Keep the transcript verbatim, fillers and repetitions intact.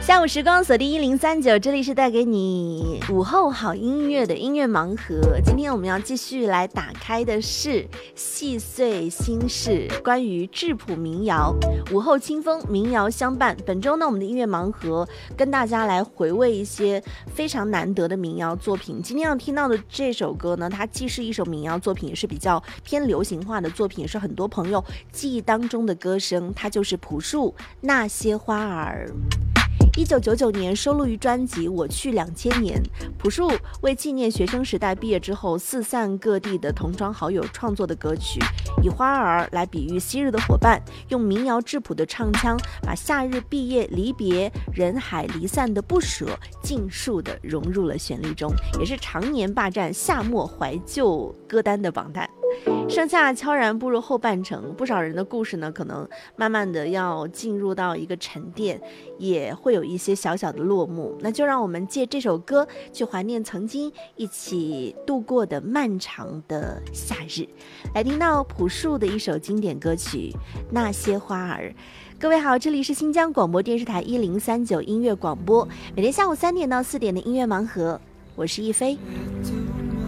下午时光锁定一零三九，这里是带给你午后好音乐的音乐盲盒。今天我们要继续来打开的是细碎心事，关于质朴民谣，午后清风，民谣相伴。本周呢，我们的音乐盲盒跟大家来回味一些非常难得的民谣作品。今天要听到的这首歌呢，它既是一首民谣作品，也是比较偏流行化的作品，也是很多朋友记忆当中的歌声。它就是朴树《那些花儿》。一九九九年收录于专辑《我去两千年》，朴树为纪念学生时代毕业之后四散各地的同窗好友创作的歌曲，以花儿来比喻昔日的伙伴，用民谣质朴的唱腔，把夏日毕业离别、人海离散的不舍，尽数的融入了旋律中，也是常年霸占夏末怀旧歌单的榜单。盛夏悄然步入后半程，不少人的故事呢，可能慢慢的要进入到一个沉淀，也会有一些小小的落幕。那就让我们借这首歌去怀念曾经一起度过的漫长的夏日，来听到朴树的一首经典歌曲《那些花儿》。各位好，这里是新疆广播电视台一零三九音乐广播，每天下午三点到四点的音乐盲盒，我是一飞。